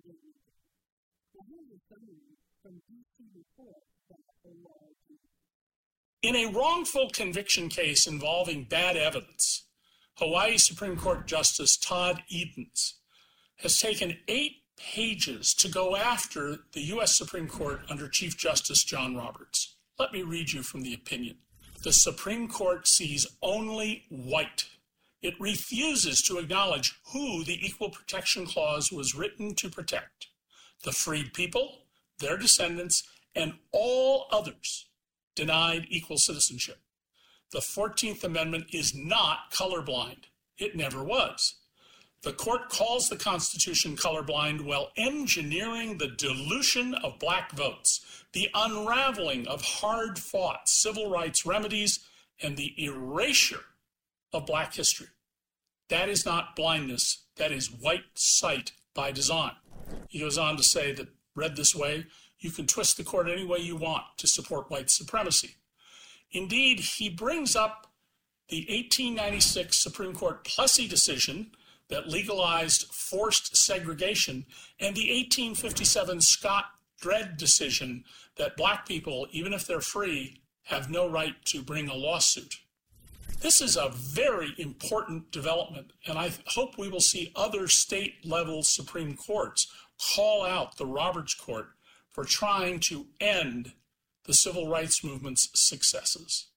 In a wrongful conviction case involving bad evidence, Hawaii Supreme Court Justice Todd Edens has taken 8 pages to go after the U.S. Supreme Court under Chief Justice John Roberts. Let me read you from the opinion. The Supreme Court sees only white. It refuses to acknowledge who the Equal Protection Clause was written to protect: the freed people, their descendants, and all others denied equal citizenship. The 14th Amendment is not colorblind. It never was. The court calls the Constitution colorblind while engineering the dilution of black votes, the unraveling of hard-fought civil rights remedies, and the erasure of black history. That is not blindness. That is white sight by design. He goes on to say that, read this way, you can twist the court any way you want to support white supremacy. Indeed, he brings up the 1896 Supreme Court Plessy decision that legalized forced segregation and the 1857 Scott-Dredd decision that black people, even if they're free, have no right to bring a lawsuit. This is a very important development, and I hope we will see other state-level Supreme Courts call out the Roberts Court for trying to end the civil rights movement's successes.